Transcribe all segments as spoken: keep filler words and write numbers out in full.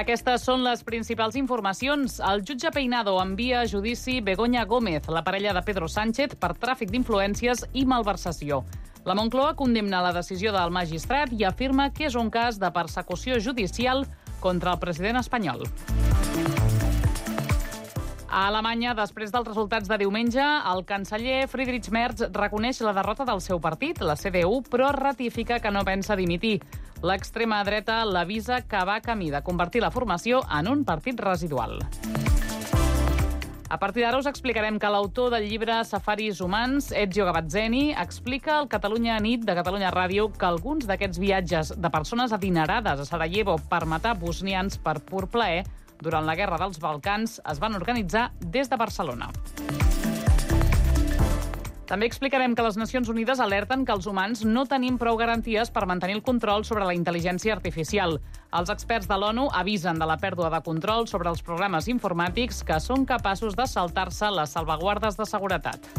Aquestes són les principals informacions. El jutge Peinado envia a judici Begoña Gómez, la parella de Pedro Sánchez, per tràfic d'influències i malversació. La Moncloa condemna la decisió del magistrat i afirma que és un cas de persecució judicial contra el president espanyol. A Alemanya, després dels resultats de diumenge, el canceller Friedrich Merz reconeix la derrota del seu partit, la C D U, però ratifica que no pensa dimitir. L'extrema dreta l'avisa que va camí de convertir la formació en un partit residual. A partir d'ara us explicarem que l'autor del llibre Safaris humans, Ezio Gavazzeni, explica al Catalunya Nit de Catalunya Ràdio que alguns d'aquests viatges de persones adinerades a Sarajevo per matar bosnians per pur plaer durant la Guerra dels Balcans es van organitzar des de Barcelona. També explicarem que les Nacions Unides alerten que els humans no tenim prou garanties per mantenir el control sobre la intel·ligència artificial. Els experts de l'ONU avisen de la pèrdua de control sobre els programes informàtics que són capaços de saltar-se les salvaguardes de seguretat.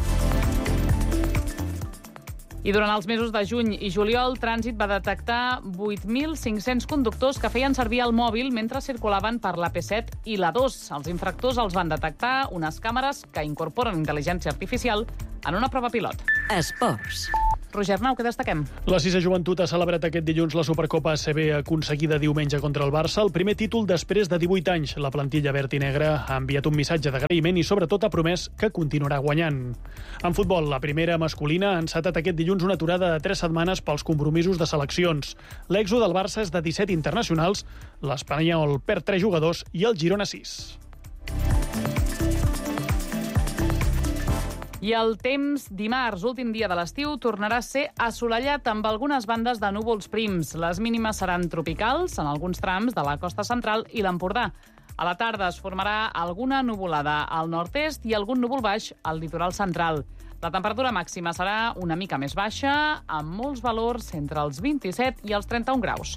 I durant els mesos de juny i juliol, Trànsit va detectar vuit mil cinc-cents conductors que feien servir el mòbil mentre circulaven per l'A P set i l'A dos. Els infractors els van detectar unes càmeres que incorporen intel·ligència artificial en una prova pilot. Esports. Roger Arnau, què destaquem? La sisena joventut ha celebrat aquest dilluns la Supercopa A C B aconseguida diumenge contra el Barça, el primer títol després de divuit anys. La plantilla verd i negra ha enviat un missatge d'agraïment i sobretot ha promès que continuarà guanyant. En futbol, la primera masculina ha encetat aquest dilluns una aturada de tres setmanes pels compromisos de seleccions. L'èxode del Barça és de disset internacionals, l'Espanyol perd tres jugadors i el Girona sis. I el temps, dimarts, últim dia de l'estiu, tornarà a ser assolellat amb algunes bandes de núvols prims. Les mínimes seran tropicals en alguns trams de la costa central i l'Empordà. A la tarda es formarà alguna nuvolada al nord-est i algun núvol baix al litoral central. La temperatura màxima serà una mica més baixa, amb molts valors entre els vint-i-set i els trenta-un graus.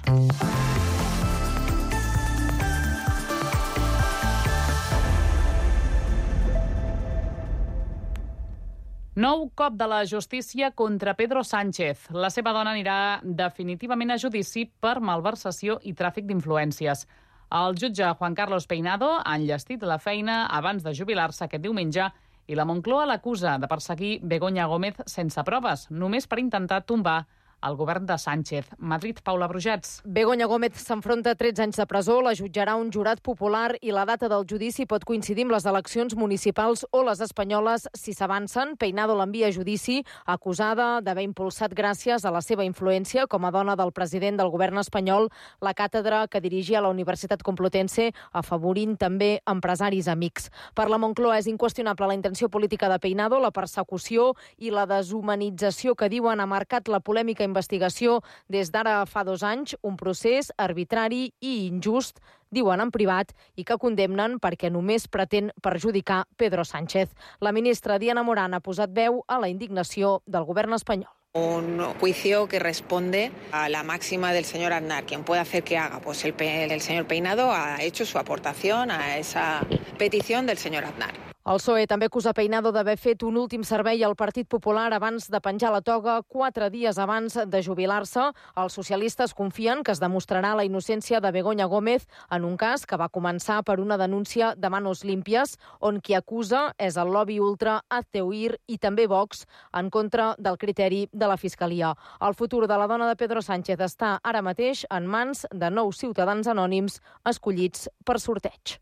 Nou cop de la justícia contra Pedro Sánchez. La seva dona anirà definitivament a judici per malversació i tràfic d'influències. El jutge Juan Carlos Peinado ha enllestit la feina abans de jubilar-se aquest diumenge i la Moncloa l'acusa de perseguir Begoña Gómez sense proves, només per intentar tombar el govern de Sánchez. Madrid, Paula Brujats. Begoña Gómez s'enfronta a tretze anys de presó, la jutjarà un jurat popular i la data del judici pot coincidir amb les eleccions municipals o les espanyoles si s'avancen. Peinado l'envia a judici acusada d'haver impulsat gràcies a la seva influència com a dona del president del govern espanyol la càtedra que dirigia a la Universitat Complutense, afavorint també empresaris amics. Per la Moncloa és inqüestionable la intenció política de Peinado, la persecució i la deshumanització que diuen ha marcat la polèmica investigació des d'ara fa dos anys, un procés arbitrari i injust, diuen en privat, i que condemnen perquè només pretén perjudicar Pedro Sánchez. La ministra Diana Morán ha posat veu a la indignació del govern espanyol. Un juicio que responde a la máxima del señor Aznar. ¿Quién puede hacer que haga? Pues el, el señor Peinado ha hecho su aportación a esa petición del señor Aznar. El P S O E també acusa Peinado d'haver fet un últim servei al Partit Popular abans de penjar la toga quatre dies abans de jubilar-se. Els socialistes confien que es demostrarà la innocència de Begoña Gómez en un cas que va començar per una denúncia de manos limpias, on qui acusa és el lobby ultra Hazte-Oír i també Vox, en contra del criteri de la Fiscalia. El futur de la dona de Pedro Sánchez està ara mateix en mans de nou ciutadans anònims escollits per sorteig.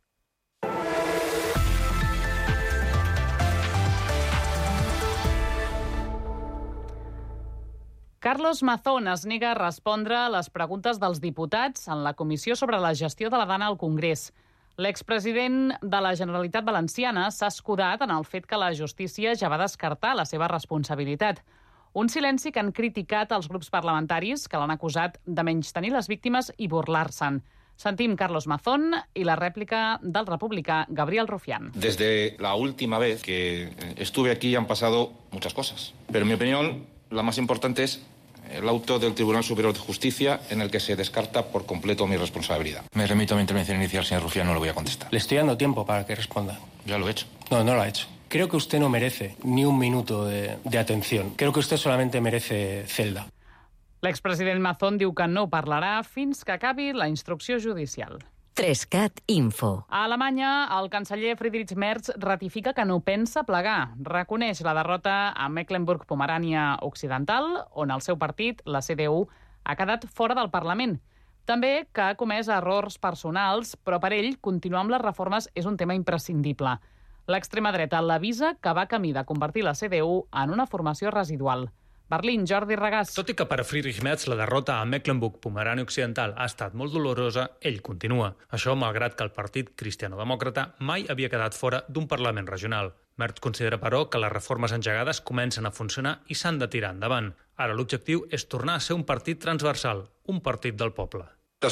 Carlos Mazón es nega a respondre a les preguntes dels diputats en la comissió sobre la gestió de la dana al Congrés. L'expresident de la Generalitat Valenciana s'ha escudat en el fet que la justícia ja va descartar la seva responsabilitat. Un silenci que han criticat els grups parlamentaris que l'han acusat de menystenir les víctimes i burlar-se'n. Sentim Carlos Mazón y la réplica del republicà Gabriel Rufián. Desde la última vez que estuve aquí han pasado muchas cosas, pero en mi opinión la más importante es el auto del Tribunal Superior de Justicia en el que se descarta por completo mi responsabilidad. Me remito a mi intervención inicial, señor Rufián, no lo voy a contestar. Le estoy dando tiempo para que responda. Ya lo he hecho. No, no lo ha hecho. Creo que usted no merece ni un minuto de, de atención. Creo que usted solamente merece celda. L'expresident Mazón diu que no parlarà fins que acabi la instrucció judicial. Trescat Info. A Alemanya, el canceller Friedrich Merz ratifica que no pensa plegar. Reconeix la derrota a Mecklenburg-Pomerània Occidental, on el seu partit, la C D U, ha quedat fora del Parlament. També que ha comès errors personals, però per ell continuar amb les reformes és un tema imprescindible. L'extrema dreta l'avisa que va camí de convertir la C D U en una formació residual. Berlín, Jordi Regàs. Tot i que per a Friedrich Merz la derrota a Mecklenburg-Pomerània Occidental ha estat molt dolorosa, ell continua. Això malgrat que el partit cristiano-demòcrata mai havia quedat fora d'un Parlament regional. Merz considera, però, que les reformes engegades comencen a funcionar i s'han de tirar endavant. Ara l'objectiu és tornar a ser un partit transversal, un partit del poble.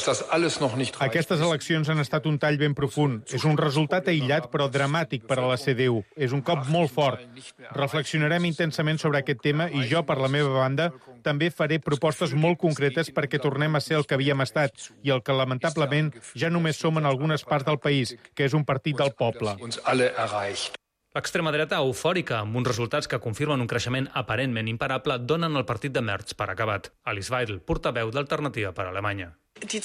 Aquestes eleccions han estat un tall ben profund. És un resultat aïllat però dramàtic per a la C D U. És un cop molt fort. Reflexionarem intensament sobre aquest tema i jo, per la meva banda, també faré propostes molt concretes perquè tornem a ser el que havíem estat i el que, lamentablement, ja només som en algunes parts del país, que és un partit del poble. L'extrema dreta eufòrica, amb uns resultats que confirmen un creixement aparentment imparable, donen el partit de Merz per acabat. Alice Weidel, portaveu d'Alternativa per Alemanya.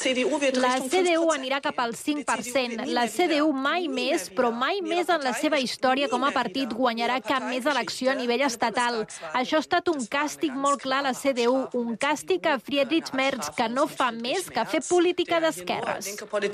La C D U anirà cap al cinc per cent. La C D U mai més, però mai més en la seva història com a partit guanyarà cap més elecció a nivell estatal. Això ha estat un càstig molt clar a la C D U, un càstig a Friedrich Merz, que no fa més que fer política d'esquerres.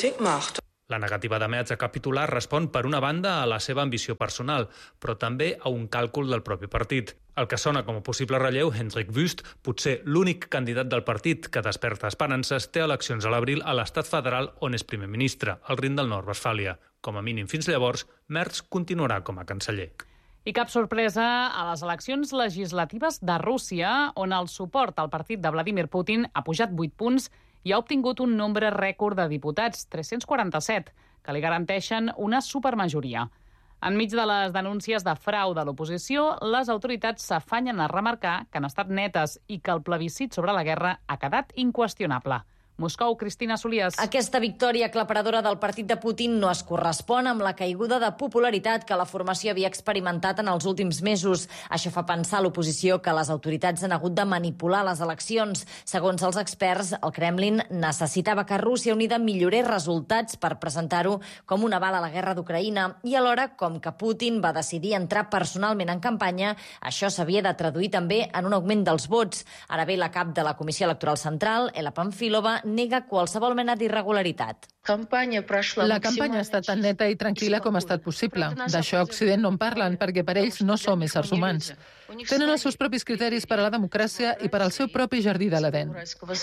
La negativa de Merz a capitular respon, per una banda, a la seva ambició personal, però també a un càlcul del propi partit. El que sona com a possible relleu, Hendrik Wüst, potser l'únic candidat del partit que desperta esperances, té eleccions a l'abril a l'estat federal on és primer ministre, al Rin del Nord-Westfàlia. Com a mínim fins llavors, Merz continuarà com a canceller. I cap sorpresa a les eleccions legislatives de Rússia, on el suport al partit de Vladimir Putin ha pujat vuit punts i ha obtingut un nombre rècord de diputats, tres-cents quaranta-set, que li garanteixen una supermajoria. Enmig de les denúncies de frau de l'oposició, les autoritats s'afanyen a remarcar que han estat netes i que el plebiscit sobre la guerra ha quedat inqüestionable. Moscou, Cristina Solias. Aquesta victòria aclaparadora del partit de Putin no es correspon amb la caiguda de popularitat que la formació havia experimentat en els últims mesos. Això fa pensar a l'oposició que les autoritats han hagut de manipular les eleccions. Segons els experts, el Kremlin necessitava que Rússia Unida millorés resultats per presentar-ho com un aval a la guerra d'Ucraïna i alhora, com que Putin va decidir entrar personalment en campanya, això s'havia de traduir també en un augment dels vots. Ara bé, la cap de la Comissió Electoral Central, Ela Pamfilova, nega qualsevol mena d'irregularitat. La campanya ha estat tan neta i tranquil·la com ha estat possible. D'això a Occident no en parlen, perquè per ells no som éssers humans. Tenen els seus propis criteris per a la democràcia i per al seu propi jardí de l'Edén.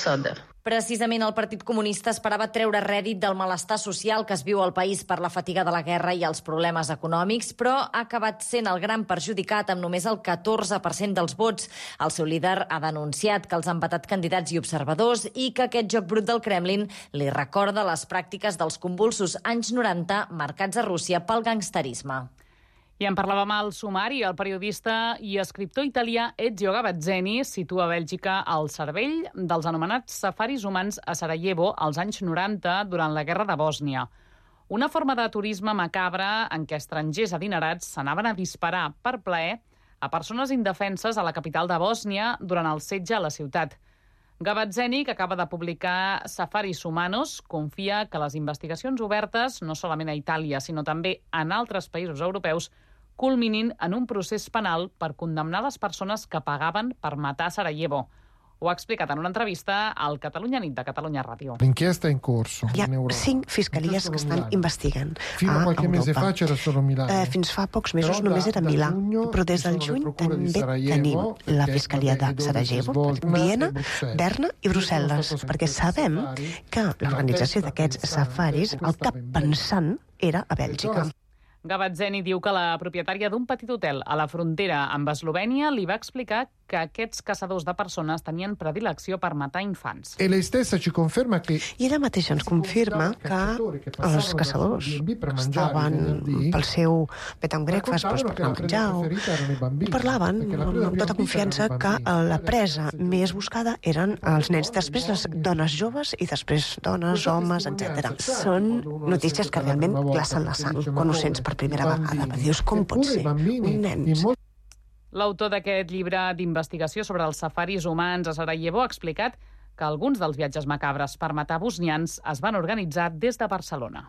Precisament el Partit Comunista esperava treure rèdit del malestar social que es viu al país per la fatiga de la guerra i els problemes econòmics, però ha acabat sent el gran perjudicat amb només el catorze per cent dels vots. El seu líder ha denunciat que els han empatat candidats i observadors i que aquest joc brut del Kremlin li recorda les pràctiques dels convulsos anys noranta marcats a Rússia pel gangsterisme. I en parlàvem al sumari. El periodista i escriptor italià Ezio Gavazzeni situa Bèlgica al cervell dels anomenats safaris humans a Sarajevo als anys noranta durant la guerra de Bòsnia. Una forma de turisme macabre en què estrangers adinerats s'anaven a disparar per plaer a persones indefenses a la capital de Bòsnia durant el setge a la ciutat. Gavazzeni, que acaba de publicar Safaris Humanos, confia que les investigacions obertes, no solament a Itàlia, sinó també en altres països europeus, culminin en un procés penal per condemnar les persones que pagaven per matar a Sarajevo. Ho ha explicat en una entrevista al Catalunya Nit de Catalunya Ràdio. L'inchiesta è in corso. Hi ha cinc fiscalies que estan investigant Fino a qualche mese fa c'era solo Milano. Eh, fins fa pocs mesos però només era Milà, però des del juny també tenim la Fiscalia de Sarajevo, Viena, Berna i Brussel·les, perquè sabem que l'organització d'aquests safaris, el cap pensant, era a Bèlgica. Gavazzeni diu que la propietària d'un petit hotel a la frontera amb Eslovènia li va explicar que aquests caçadors de persones tenien predilecció per matar infants. E lei stessa ci conferma che I ella mateixa ens confirma que els caçadors estaven pel seu bed and breakfast per anar a menjar o parlaven amb tota confiança que la presa més buscada eren els nens, després les dones joves i després dones, homes, etcètera. Són notícies que realment glacen la sang quan ho sents per primera vegada. Dius, com pot ser? Un nen... L'autor d'aquest llibre d'investigació sobre els safaris humans a Sarajevo ha explicat que alguns dels viatges macabres per matar bosnians es van organitzar des de Barcelona.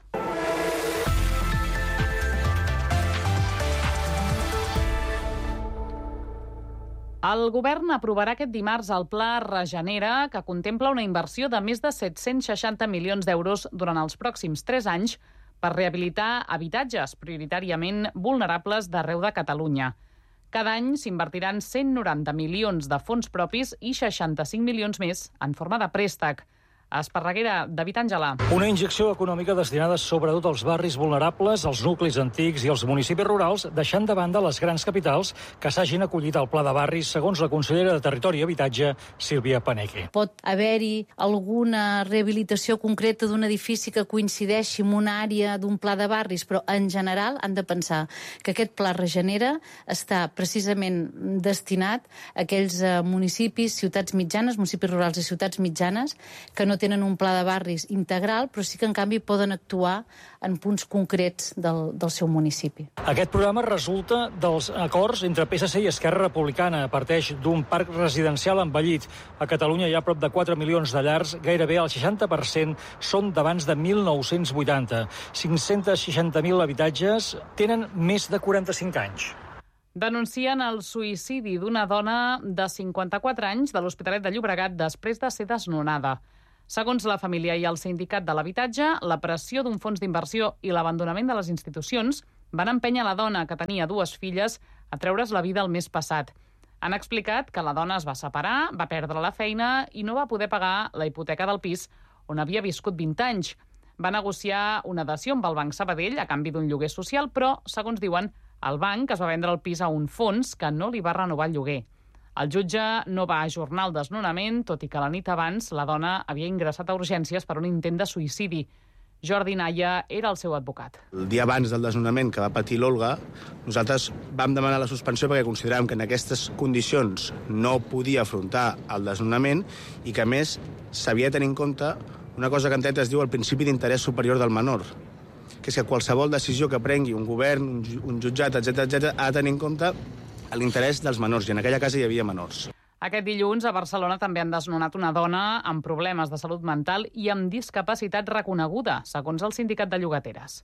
El govern aprovarà aquest dimarts el Pla Regenera, que contempla una inversió de més de set-cents seixanta milions d'euros durant els pròxims tres anys per rehabilitar habitatges prioritàriament vulnerables d'arreu de Catalunya. Cada any s'invertiran cent noranta milions de fons propis i seixanta-cinc milions més en forma de préstec. A Esparreguera, David Àngela. Una injecció econòmica destinada sobretot als barris vulnerables, als nuclis antics i als municipis rurals, deixant de banda les grans capitals que s'hagin acollit al Pla de Barris, segons la consellera de Territori i Habitatge, Sílvia Paneque. Pot haver-hi alguna rehabilitació concreta d'un edifici que coincideixi amb una àrea d'un pla de barris, però en general han de pensar que aquest Pla Regenera està precisament destinat a aquells municipis, ciutats mitjanes, municipis rurals i ciutats mitjanes, que no tenen un pla de barris integral, però sí que, en canvi, poden actuar en punts concrets del, del seu municipi. Aquest programa resulta dels acords entre P S C i Esquerra Republicana. Parteix d'un parc residencial envellit. A Catalunya hi ha prop de quatre milions de llars, gairebé el seixanta per cent són d'abans de mil nou-cents vuitanta. cinc-cents seixanta mil habitatges tenen més de quaranta-cinc anys. Denuncien el suïcidi d'una dona de cinquanta-quatre anys de l'Hospitalet de Llobregat després de ser desnonada. Segons la família i el sindicat de l'habitatge, la pressió d'un fons d'inversió i l'abandonament de les institucions van empènyer la dona, que tenia dues filles, a treure's la vida el mes passat. Han explicat que la dona es va separar, va perdre la feina i no va poder pagar la hipoteca del pis on havia viscut vint anys. Va negociar una dació amb el Banc Sabadell a canvi d'un lloguer social, però, segons diuen, el banc es va vendre el pis a un fons que no li va renovar el lloguer. El jutge no va ajornar el desnonament, tot i que la nit abans la dona havia ingressat a urgències per un intent de suïcidi. Jordi Naya era el seu advocat. El dia abans del desnonament que va patir l'Olga, nosaltres vam demanar la suspensió perquè consideràvem que en aquestes condicions no podia afrontar el desnonament i que, a més, s'havia de tenir en compte una cosa que en dret es diu el principi d'interès superior del menor, que és que qualsevol decisió que prengui un govern, un jutjat, etcètera, etcètera, ha de tenir en compte l'interès dels menors, i en aquella casa hi havia menors. Aquest dilluns a Barcelona també han desnonat una dona amb problemes de salut mental i amb discapacitat reconeguda, segons el sindicat de llogateres.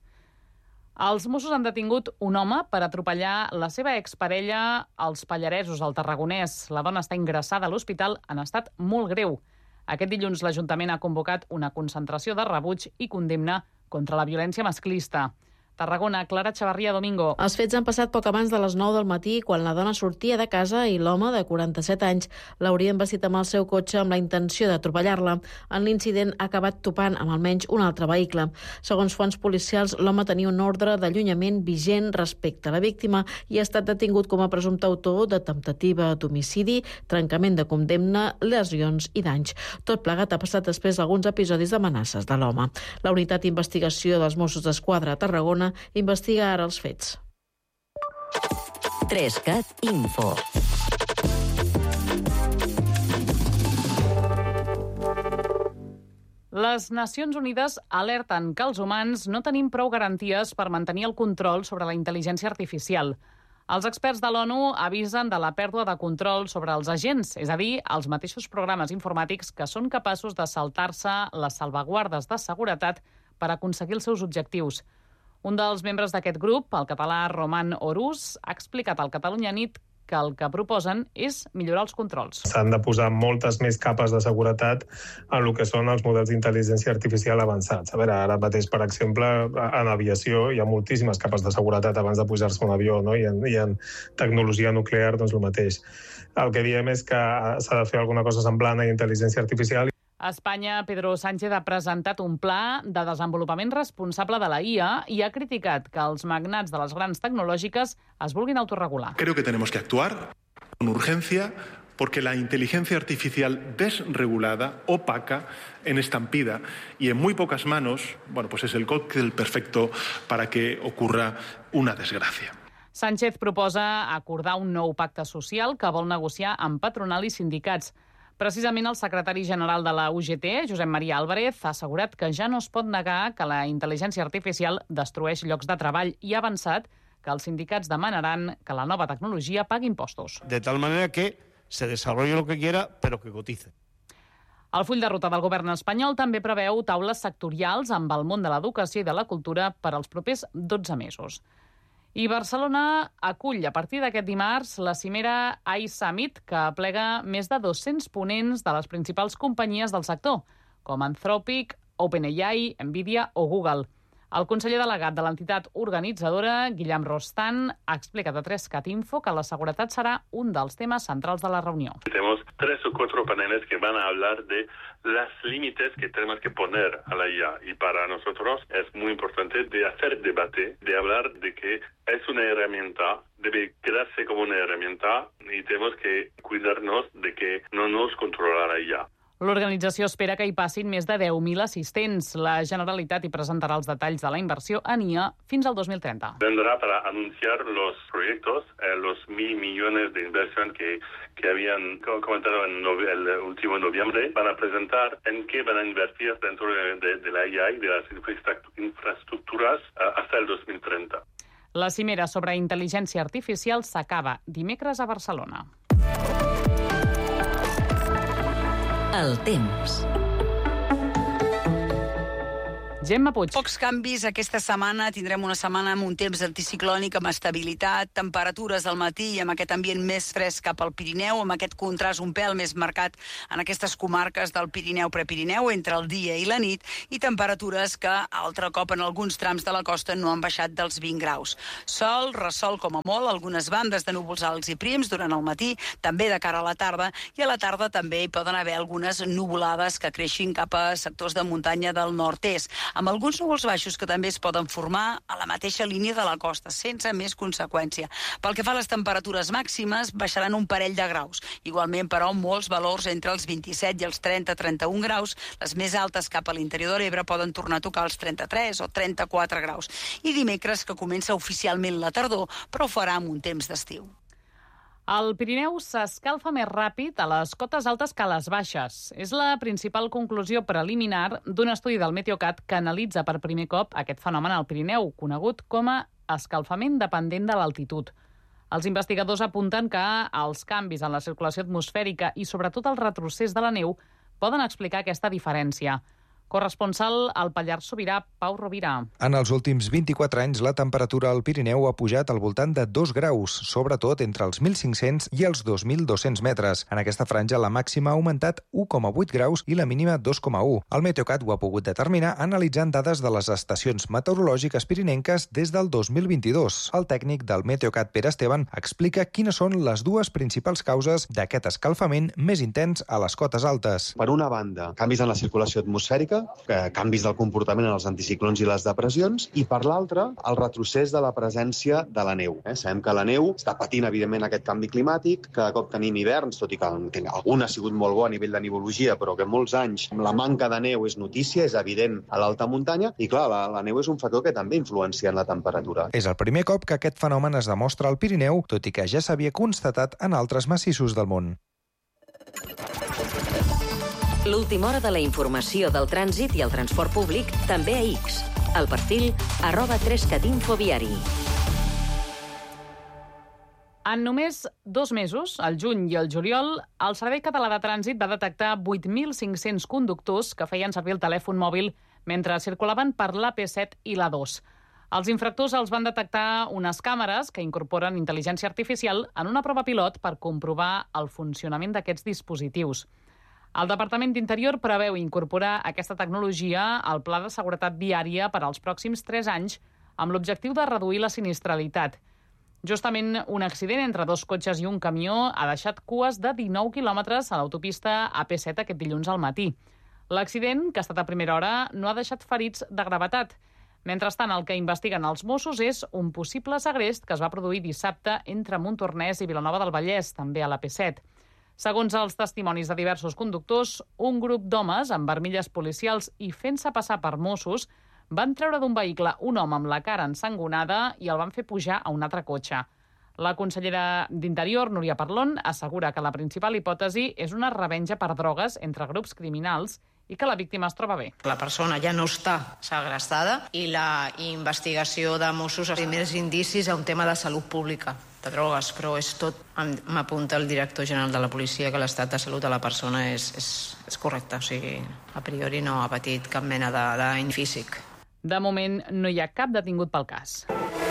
Els Mossos han detingut un home per atropellar la seva exparella als Pallaresos, al Tarragonès. La dona està ingressada a l'hospital en estat molt greu. Aquest dilluns l'Ajuntament ha convocat una concentració de rebuig i condemna contra la violència masclista. Tarragona, Clara Chavarria, Domingo. Els fets han passat poc abans de les nou del matí, quan la dona sortia de casa i l'home, de quaranta-set anys, l'hauria embestit amb el seu cotxe amb la intenció d'atropellar-la. En l'incident ha acabat topant amb almenys un altre vehicle. Segons fonts policials, l'home tenia un ordre d'allunyament vigent respecte a la víctima i ha estat detingut com a presumpte autor de temptativa d'homicidi, trencament de condemna, lesions i danys. Tot plegat ha passat després d'alguns episodis d'amenaces de l'home. La unitat d'investigació dels Mossos d'Esquadra a Tarragona investiga ara els fets. tres cat Info. Les Nacions Unides alerten que els humans no tenim prou garanties per mantenir el control sobre la intel·ligència artificial. Els experts de l'ONU avisen de la pèrdua de control sobre els agents, és a dir, els mateixos programes informàtics que són capaços de saltar-se les salvaguardes de seguretat per aconseguir els seus objectius. Un dels membres d'aquest grup, el català Roman Orús, ha explicat al Catalunya Nit que el que proposen és millorar els controls. S'han de posar moltes més capes de seguretat en el que són els models d'intel·ligència artificial avançats. A veure, ara mateix, per exemple, en aviació hi ha moltíssimes capes de seguretat abans de pujar-se a un avió, no? I en, i en tecnologia nuclear, doncs el mateix. El que diem és que s'ha de fer alguna cosa semblant a intel·ligència artificial. A Espanya, Pedro Sánchez ha presentat un pla de desenvolupament responsable de la I A i ha criticat que els magnats de les grans tecnològiques es vulguin autorregular. Creo que tenemos que actuar con urgencia porque la inteligencia artificial desregulada, opaca, en estampida y en muy pocas manos, bueno, pues es el cóctel perfecto para que ocurra una desgracia. Sánchez proposa acordar un nou pacte social que vol negociar amb patronal i sindicats. Precisament el secretari general de la U G T, Josep Maria Álvarez, ha assegurat que ja no es pot negar que la intel·ligència artificial destrueix llocs de treball i ha avançat que els sindicats demanaran que la nova tecnologia pagui impostos. De tal manera que se desarrolle lo que quiera, pero que cotice. El full de ruta del govern espanyol també preveu taules sectorials amb el món de l'educació i de la cultura per als propers dotze mesos. I Barcelona acull a partir d'aquest dimarts la cimera iSummit, que aplega més de dos-cents ponents de les principals companyies del sector, com Anthropic, OpenAI, Nvidia o Google. El conseller delegat de l'entitat organitzadora, Guillem Rostan, ha explicat a tres cat info que la seguretat serà un dels temes centrals de la reunió. Tenemos tres o cuatro paneles que van a hablar de los límites que tenemos que poner a la I A. Y para nosotros es muy importante de hacer debate, de hablar de que es una herramienta, debe quedarse como una herramienta y tenemos que cuidarnos de que no nos controla la I A. L'organització espera que hi passin més de deu mil assistents. La Generalitat hi presentarà els detalls de la inversió en I A fins al dos mil trenta. Vendrá para anunciar los proyectos, eh, los mil millones de inversión que, que habían comentado en el último noviembre. Van a presentar en qué van a invertir dentro de, de, de la I A y de las infraestructuras uh, hasta el dos mil trenta. La cimera sobre intel·ligència artificial s'acaba dimecres a Barcelona. El temps. Gemma Puig. Pocs canvis aquesta setmana. Tindrem una setmana amb un temps anticiclònic, amb estabilitat, temperatures al matí i amb aquest ambient més fresc cap al Pirineu, amb aquest contrast un pèl més marcat en aquestes comarques del Pirineu-Prepirineu entre el dia i la nit, i temperatures que altre cop en alguns trams de la costa no han baixat dels vint graus. Sol, ressol com a molt, algunes bandes de núvols alts i prims durant el matí, també de cara a la tarda, i a la tarda també hi poden haver algunes nuvolades que creixin cap a sectors de muntanya del nord-est, amb alguns núvols baixos que també es poden formar a la mateixa línia de la costa, sense més conseqüència. Pel que fa a les temperatures màximes, baixaran un parell de graus. Igualment, però, molts valors entre els vint-i-set i els trenta a trenta-un graus. Les més altes cap a l'interior de l'Ebre poden tornar a tocar els trenta-tres o trenta-quatre graus. I dimecres, que comença oficialment la tardor, però ho farà amb un temps d'estiu. El Pirineu s'escalfa més ràpid a les cotes altes que a les baixes. És la principal conclusió preliminar d'un estudi del Meteocat que analitza per primer cop aquest fenomen al Pirineu, conegut com a escalfament dependent de l'altitud. Els investigadors apunten que els canvis en la circulació atmosfèrica i sobretot el retrocés de la neu poden explicar aquesta diferència. Corresponsal al Pallars Sobirà, Pau Rovira. En els últims vint-i-quatre anys, la temperatura al Pirineu ha pujat al voltant de dos graus, sobretot entre els mil cinc-cents i els dos mil dos-cents metres. En aquesta franja, la màxima ha augmentat u coma vuit graus i la mínima dos coma u. El Meteocat ho ha pogut determinar analitzant dades de les estacions meteorològiques pirinenques des del dos mil vint-i-dos. El tècnic del Meteocat, Pere Esteban, explica quines són les dues principals causes d'aquest escalfament més intens a les cotes altes. Per una banda, canvis en la circulació atmosfèrica, canvis del comportament en els anticiclons i les depressions, i per l'altra, el retrocés de la presència de la neu. Eh? Sabem que la neu està patint, evidentment, aquest canvi climàtic, cada cop tenim hiverns, tot i que algun ha sigut molt bo a nivell de nivologia, però que molts anys la manca de neu és notícia, és evident a l'alta muntanya, i clar, la, la neu és un factor que també influencia en la temperatura. És el primer cop que aquest fenomen es demostra al Pirineu, tot i que ja s'havia constatat en altres massissos del món. L'última hora de la informació del trànsit i el transport públic també a X. El perfil arroba tres cat info viari. En només dos mesos, el juny i el juliol, el Servei Català de Trànsit va detectar vuit mil cinc-cents conductors que feien servir el telèfon mòbil mentre circulaven per l'A P set i l'A dos. Els infractors els van detectar unes càmeres que incorporen intel·ligència artificial en una prova pilot per comprovar el funcionament d'aquests dispositius. El Departament d'Interior preveu incorporar aquesta tecnologia al Pla de Seguretat Viària per als pròxims tres anys amb l'objectiu de reduir la sinistralitat. Justament un accident entre dos cotxes i un camió ha deixat cues de dinou quilòmetres a l'autopista A P set aquest dilluns al matí. L'accident, que ha estat a primera hora, no ha deixat ferits de gravetat. Mentrestant, el que investiguen els Mossos és un possible segrest que es va produir dissabte entre Montornès i Vilanova del Vallès, també a l'A P set. Segons els testimonis de diversos conductors, un grup d'homes amb armilles policials i fent-se passar per Mossos van treure d'un vehicle un home amb la cara ensangonada i el van fer pujar a un altre cotxe. La consellera d'Interior, Núria Parlon, assegura que la principal hipòtesi és una revenja per drogues entre grups criminals i que la víctima es troba bé. La persona ja no està segrestada i la investigació de Mossos els primers indicis a un tema de salut pública. de drogues, però és tot, m'apunta el director general de la policia, que l'estat de salut de la persona és, és, és correcte, o sigui, a priori no ha patit cap mena de dany físic. De moment no hi ha cap detingut pel cas.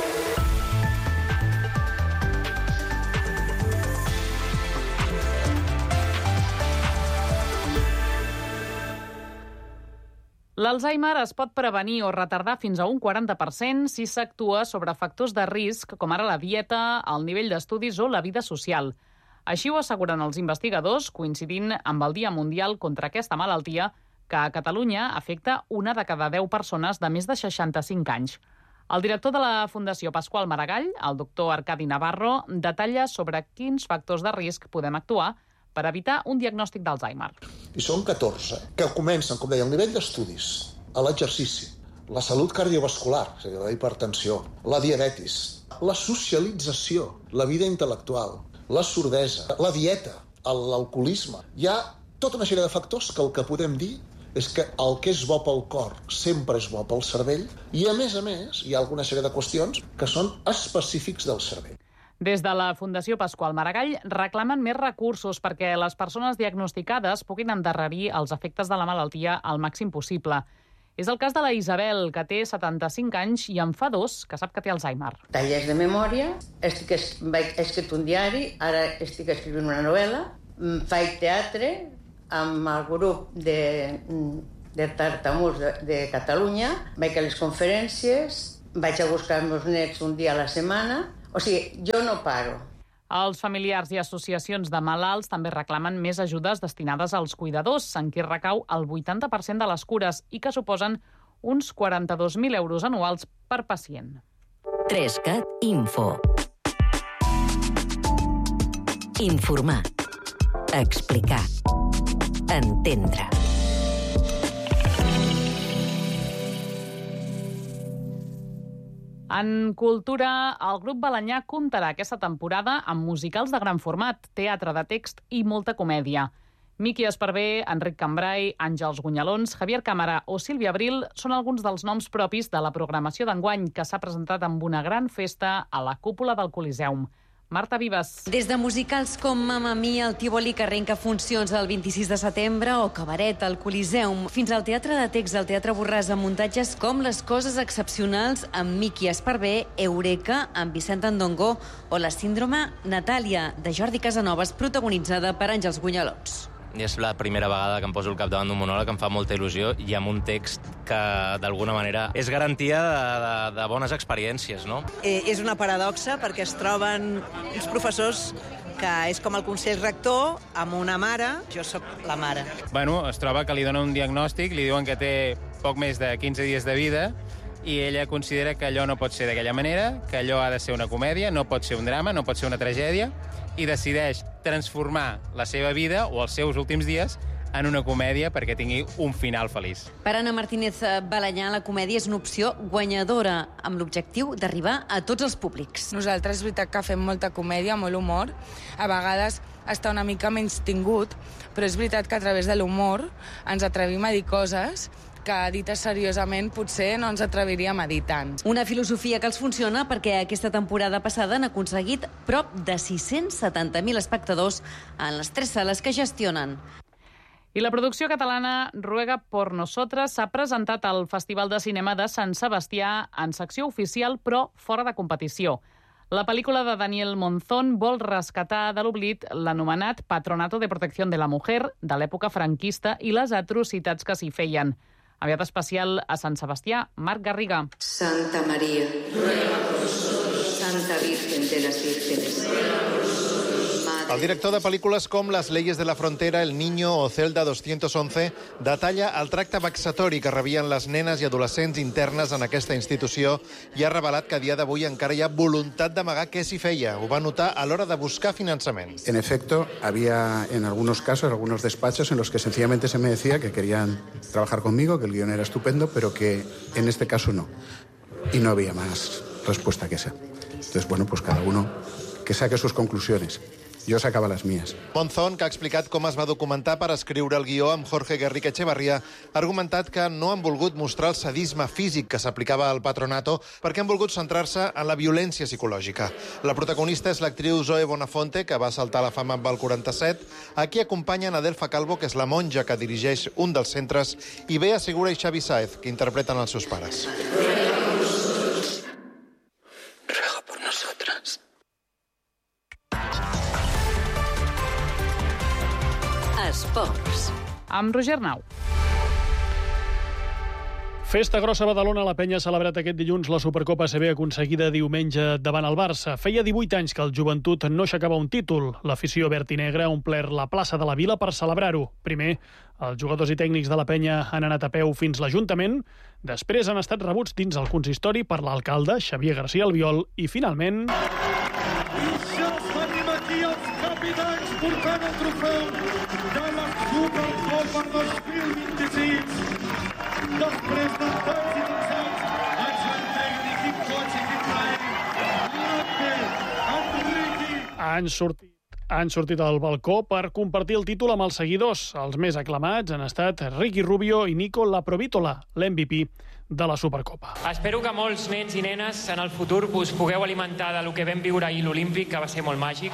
L'Alzheimer es pot prevenir o retardar fins a un quaranta per cent si s'actua sobre factors de risc, com ara la dieta, el nivell d'estudis o la vida social. Així ho asseguren els investigadors, coincidint amb el Dia Mundial contra aquesta malaltia, que a Catalunya afecta una de cada deu persones de més de seixanta-cinc anys. El director de la Fundació Pasqual Maragall, el doctor Arcadi Navarro, detalla sobre quins factors de risc podem actuar per evitar un diagnòstic d'Alzheimer. I són catorze, que comencen, com deia, el nivell d'estudis, l'exercici, la salut cardiovascular, és a dir, la hipertensió, la diabetis, la socialització, la vida intel·lectual, la sordesa, la dieta, l'alcoholisme. Hi ha tota una sèrie de factors que el que podem dir és que el que és bo pel cor sempre és bo pel cervell i, a més a més, hi ha alguna sèrie de qüestions que són específics del cervell. Des de la Fundació Pasqual Maragall reclamen més recursos perquè les persones diagnosticades puguin endarrerir els efectes de la malaltia al màxim possible. És el cas de la Isabel, que té setanta-cinc anys i en fa dos que sap que té Alzheimer. Tallers de memòria, estic es... vaig escrit un diari, ara estic escrivint una novel·la, faig teatre amb el grup de, de tartamuts de, de Catalunya, vaig a les conferències, vaig a buscar els meus nets un dia a la setmana. O sigui, jo no paro. Els familiars i associacions de malalts també reclamen més ajudes destinades als cuidadors, en qui recau el vuitanta per cent de les cures i que suposen uns quaranta-dos mil euros anuals per pacient. Trescat Info. Informar. Explicar. Entendre. En cultura, el grup Balanyà comptarà aquesta temporada amb musicals de gran format, teatre de text i molta comèdia. Miqui Esparvé, Enric Cambrai, Àngels Gunyalons, Javier Cámara o Sílvia Abril són alguns dels noms propis de la programació d'enguany, que s'ha presentat amb una gran festa a la cúpula del Coliseum. Marta Vives. Des de musicals com Mamma Mia, el Tívoli, que arrenca funcions el vint-i-sis de setembre, o Cabaret, al Coliseum, fins al teatre de text, al Teatre Borràs, amb muntatges com Les coses excepcionals, amb Miqui Esparvé, Eureka, amb Vicent Andongo, o La síndrome Natàlia, de Jordi Casanovas, protagonitzada per Àngels Gunyalons. És la primera vegada que em poso al capdavant d'un monòleg, em fa molta il·lusió, i amb un text que, d'alguna manera, és garantia de, de, de bones experiències, no? Eh, és una paradoxa, perquè es troben uns professors que és com el consell rector, amb una mare, jo sóc la mare. Bueno, es troba que li donen un diagnòstic, li diuen que té poc més de quinze dies de vida, i ella considera que allò no pot ser d'aquella manera, que allò ha de ser una comèdia, no pot ser un drama, no pot ser una tragèdia, i decideix transformar la seva vida o els seus últims dies en una comèdia perquè tingui un final feliç. Per Anna Martínez Balanyà, la comèdia és una opció guanyadora, amb l'objectiu d'arribar a tots els públics. Nosaltres és veritat que fem molta comèdia, molt humor. A vegades està una mica menys tingut, però és veritat que a través de l'humor ens atrevim a dir coses que dites seriosament potser no ens atreviríem a dir tant. Una filosofia que els funciona perquè aquesta temporada passada han aconseguit prop de sis-cents setanta mil espectadors en les tres sales que gestionen. I la producció catalana Ruega por Nosotras s'ha presentat al Festival de Cinema de Sant Sebastià en secció oficial, però fora de competició. La pel·lícula de Daniel Monzón vol rescatar de l'oblit l'anomenat Patronato de Protección de la Mujer de l'època franquista i les atrocitats que s'hi feien. Aviat especial a Sant Sebastià, Marc Garriga. Santa María, Santa Virgen de las Vírgenes. El director de pel·lícules com Las leyes de la frontera, El niño o Celda doscientos once detalla el tracte vexatori que rebien les nenes i adolescents internes en aquesta institució i ha revelat que a dia d'avui encara hi ha voluntat d'amagar què s'hi feia. Ho va notar a l'hora de buscar finançament. En efecto, había en algunos casos, algunos despachos en los que sencillamente se me decía que querían trabajar conmigo, que el guión era estupendo, pero que en este caso no. Y no había más respuesta que esa. Entonces, bueno, pues cada uno que saque sus conclusiones. yo sacaba las mías. Monzón, que ha explicat com es va documentar per escriure el guió amb Jorge Guerrique Echevarría, ha argumentat que no han volgut mostrar el sadisme físic que s'aplicava al patronato perquè han volgut centrar-se en la violència psicològica. La protagonista és l'actriu Zoe Bonafonte, que va saltar a la fama amb el quaranta-set. Aquí acompanyen Adelfa Calvo, que és la monja que dirigeix un dels centres, i Bea Segura i Xavi Sáez, que interpreten els seus pares. Ruego por nosotras. Esports. Amb Roger Nau. Festa grossa a Badalona. La Penya ha celebrat aquest dilluns la Supercopa A C B aconseguida diumenge davant el Barça. Feia divuit anys que el Joventut no aixecava un títol. L'afició verd i negra ha omplert la plaça de la Vila per celebrar-ho. Primer, els jugadors i tècnics de la Penya han anat a peu fins l'Ajuntament. Després han estat rebuts dins el consistori per l'alcalde, Xavier García Albiol, i finalment... I ja tenim aquí els capitans portant el trofeu de la Supercopa dos mil vint-i-sis. Després de tants i tants anys, ens entreguen i quin cotxe, quin plaer. Enrique. Han sortit, han sortit al balcó per compartir el títol amb els seguidors. Els més aclamats han estat Ricky Rubio i Nico Laprovítola, l'M V P de la Supercopa. Espero que molts nens i nenes en el futur us pugueu alimentar de lo que vam viure ahir l'Olímpic, que va ser molt màgic.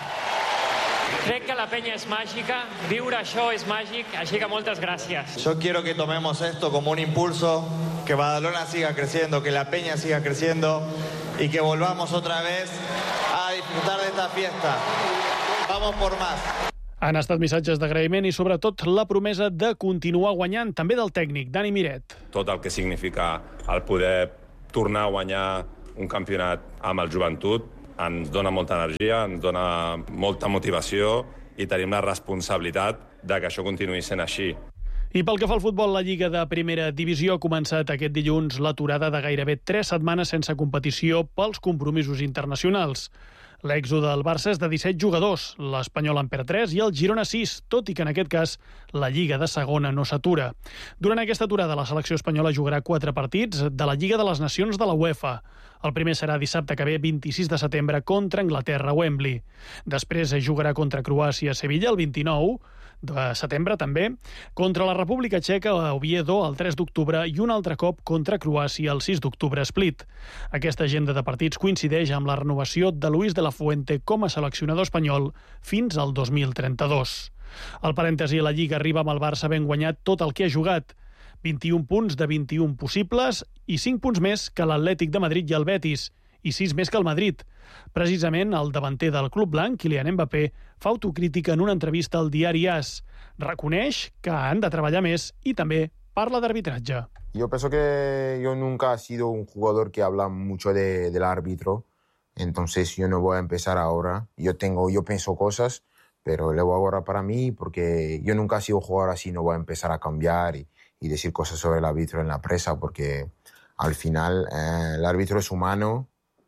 Crec que la Peña és màgica, viure això és màgic, així que moltes gràcies. Yo quiero que tomemos esto como un impulso, que Badalona siga creciendo, que la Peña siga creciendo y que volvamos otra vez a disfrutar de esta fiesta. Vamos por más. Han estat missatges d'agraïment i, sobretot, la promesa de continuar guanyant, també del tècnic, Dani Miret. Tot el que significa el poder tornar a guanyar un campionat amb el Joventut ens dona molta energia, ens dona molta motivació i tenim la responsabilitat de que això continuï sent així. I pel que fa al futbol, la Lliga de Primera Divisió ha començat aquest dilluns l'aturada de gairebé tres setmanes sense competició pels compromisos internacionals. L'èxode del Barça és de disset jugadors, l'Espanyol en perd tres i el Girona sis, tot i que en aquest cas la Lliga de Segona no s'atura. Durant aquesta aturada, la selecció espanyola jugarà quatre partits de la Lliga de les Nacions de la UEFA. El primer serà dissabte que ve, vint-i-sis de setembre, contra Anglaterra a Wembley. Després jugarà contra Croàcia a Sevilla el vint-i-nou de setembre, també, contra la República Txeca a Oviedo el tres d'octubre i un altre cop contra Croàcia el sis d'octubre a Split. Aquesta agenda de partits coincideix amb la renovació de Luis de la Fuente com a seleccionador espanyol fins al dos mil trenta-dos. El parèntesi a la Lliga arriba amb el Barça ben guanyat tot el que ha jugat. vint-i-un punts de vint-i-un possibles i cinc punts més que l'Atlètic de Madrid i el Betis, i sis més que el Madrid. Precisament el davanter del club blanc, Kylian Mbappé, fa autocrítica en una entrevista al diari AS. Reconeix que han de treballar més i també parla d'arbitratge. Yo pienso que yo nunca he sido un jugador que habla mucho de, del árbitro, entonces yo no voy a empezar ahora. Yo tengo, yo pienso cosas, pero le voy a guardar para mí porque yo nunca he sido jugador así, no voy a empezar a cambiar y, y decir cosas sobre el árbitro en la prensa porque al final eh, el árbitro es humano,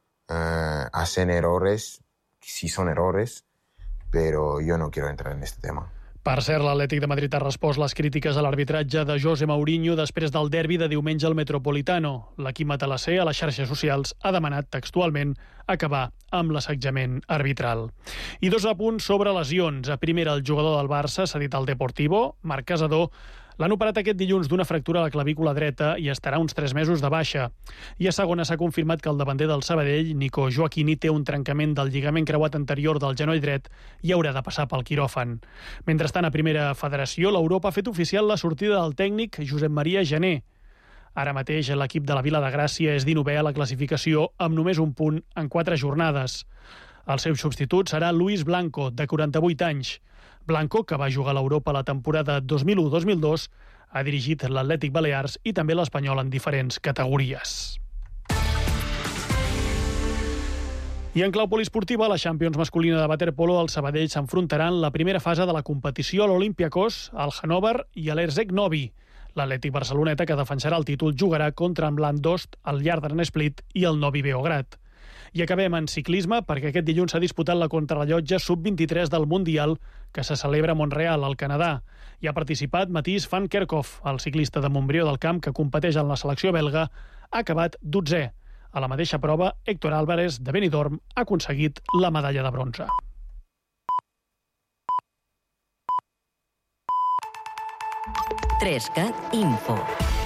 eh, hacen errores, sí son errores, pero yo no quiero entrar en este tema. Per cert, l'Atlètic de Madrid ha respost les crítiques a l'arbitratge de José Mourinho després del derbi de diumenge al Metropolitano. L'equip matalasser a les xarxes socials ha demanat textualment acabar amb l'assetjament arbitral. I dos apunts sobre lesions. A primera, el jugador del Barça s'ha dit al Deportivo, Marc Casador, l'han operat aquest dilluns d'una fractura a la clavícula dreta i estarà uns tres mesos de baixa. I a segona s'ha confirmat que el davanter del Sabadell, Nico Joaquini, té un trencament del lligament creuat anterior del genoll dret i haurà de passar pel quiròfan. Mentrestant, a primera federació, l'Europa ha fet oficial la sortida del tècnic Josep Maria Jané. Ara mateix l'equip de la Vila de Gràcia és dinovè a la classificació amb només un punt en quatre jornades. El seu substitut serà Luis Blanco, de quaranta-vuit anys. Blanco, que va jugar a l'Europa la temporada dos mil u dos mil dos, ha dirigit l'Atlètic Balears i també l'Espanyol en diferents categories. I en clau poliesportiva, la Champions masculina de waterpolo, el Sabadell s'enfrontaran la primera fase de la competició a l'Olympiakos, al Hannover i a l'Erzeg Novi. L'Atlètic Barceloneta, que defensarà el títol, jugarà contra en Blandost, el Jardern Split i el Novi Beograd. I acabem en ciclisme perquè aquest dilluns s'ha disputat la contrarrellotge sub vint-i-tres del Mundial que se celebra a Montreal, al Canadà. Hi ha participat Mathies van Kerkhoff, el ciclista de Montbrió del Camp que competeix en la selecció belga, ha acabat dotzè. A la mateixa prova, Héctor Álvarez, de Benidorm, ha aconseguit la medalla de bronze. tres cat info.